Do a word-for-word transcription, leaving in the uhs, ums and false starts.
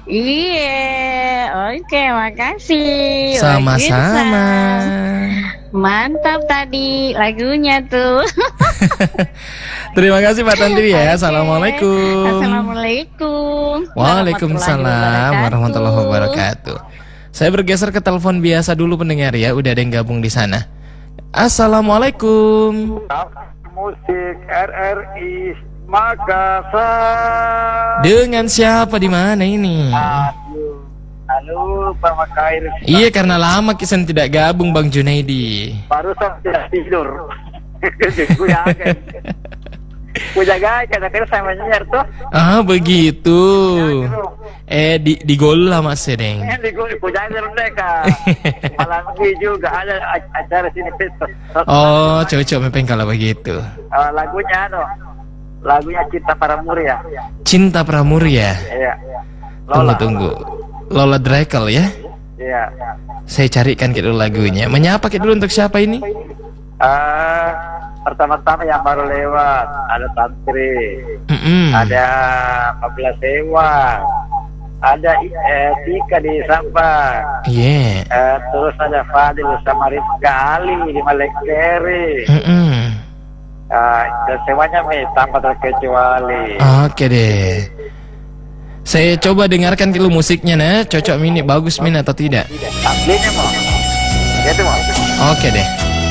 Iya, oke, makasih. Sama-sama. Mantap tadi lagunya tuh. Terima kasih Pak Tantri ya. Oke. Assalamualaikum. Assalamualaikum. Waalaikumsalam warahmatullahi wabarakatuh. Saya bergeser ke telepon biasa dulu pendengar ya. Udah ada yang gabung di sana. Assalamualaikum. Musik R R I Makassar. Dengan siapa di mana ini? Aduh, halo Pak Makair. Iya, karena lama kisan tidak gabung Bang Junaidi. Barusan tidak tidur. Kuyakan. Kujaga kira-kira saya menyiar tuh. Ah, begitu. Eh di di gol lah Mas Sedeng. Eh di gue kujaga mereka. Malam ini juga ada acara sini pesta. Oh, cocok memang kalau begitu. Uh, lagunya no. Lagunya Cinta Pramuria. Cinta Pramuria. Iya. Tunggu tunggu. Lola Drekel ya. Iya. Saya carikan gitu lagunya. Menyapa gitu dulu untuk siapa ini? Uh, pertama-tama yang baru lewat ada Tantri, Mm-mm. ada empat belas Sewa, ada eh, Tika di Sampang, Iya. eh, terus ada Fadil sama Rizka Ali di Malekeri. Mm-mm. Uh, dan semuanya nih tanpa terkecuali. Oke deh. Saya coba dengarkan dulu musiknya nah, cocok mini bagus min atau tidak? Aslinya mau, gitu mau. Oke deh.